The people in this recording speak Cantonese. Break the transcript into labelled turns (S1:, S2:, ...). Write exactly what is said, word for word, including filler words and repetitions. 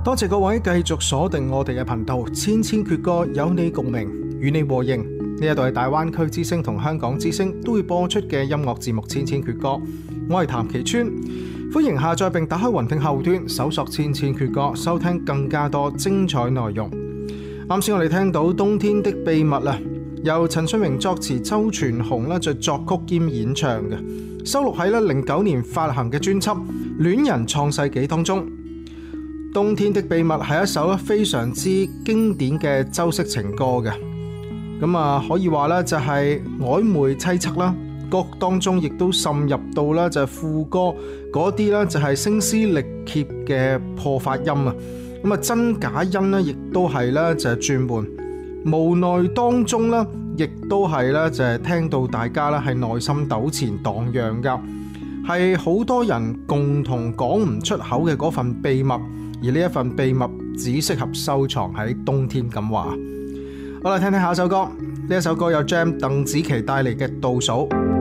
S1: 多謝各位繼續鎖定我哋嘅頻道，千千闕歌有你共鳴，與你和應。呢一度係大灣區之聲同香港之聲都會播出嘅音樂節目《千千闕歌》，我係譚其川，歡迎下載並打開雲聽後端，搜索《千千闕歌》，收聽更加多精彩內容。啱先我哋聽到《冬天的秘密》啊，由陳信榮作詞，周傳雄咧就作曲兼演唱嘅，收錄喺咧零九年發行嘅專輯《戀人創世紀》當中。《冬天的秘密》係一首咧非常之經典嘅周式情歌嘅，咁啊可以話咧就係曖昧淒惻啦，歌當中亦都滲入到咧就係副歌嗰啲咧就係聲嘶力竭嘅破發音啊，咁啊真假音咧亦都係咧就係轉換，無奈當中咧亦都係咧就係聽到大家咧係內心糾纏蕩漾噶，係好多人共同講唔出口嘅嗰份秘密。而呢一份秘密只適合收藏喺冬天咁話。好啦，聽聽下一首歌，呢一首歌有 Jam 鄧紫棋帶嚟嘅倒數。